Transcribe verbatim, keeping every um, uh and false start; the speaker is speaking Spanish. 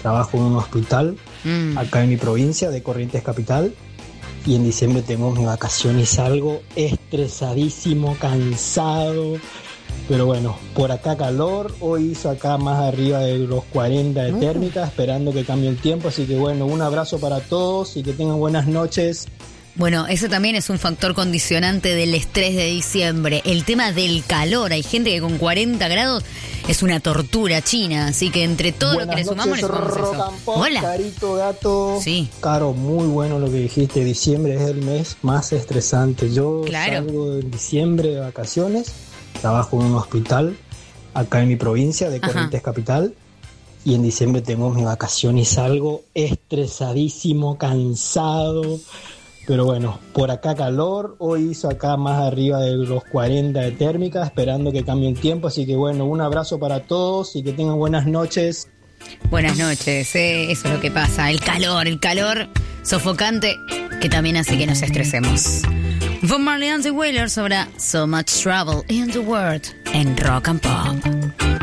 trabajo en un hospital mm. acá en mi provincia de Corrientes Capital. Y en diciembre tengo mis vacaciones y salgo estresadísimo, cansado. Pero bueno, por acá calor, hoy hizo acá más arriba de los cuarenta de térmica, esperando que cambie el tiempo. Así que bueno, un abrazo para todos y que tengan buenas noches. Bueno, eso también es un factor condicionante del estrés de diciembre. El tema del calor. Hay gente que con cuarenta grados es una tortura china. Así que entre todo buenas lo que le sumamos le sumamos eso. Pop, Hola. Carito, gato. Sí. Caro, muy bueno lo que dijiste. Diciembre es el mes más estresante. Yo claro. salgo en diciembre de vacaciones. Trabajo en un hospital acá en mi provincia de Corrientes Ajá. Capital. Y en diciembre tengo mis vacaciones y salgo estresadísimo, cansado. Pero bueno, por acá calor, hoy hizo acá más arriba de los cuarenta de térmica, esperando que cambie el tiempo. Así que bueno, un abrazo para todos y que tengan buenas noches. Buenas noches, eh, eso es lo que pasa, el calor, el calor sofocante que también hace que nos estresemos. Von Marley and the Wailers sobre So Much Trouble in the World en Rock and Pop.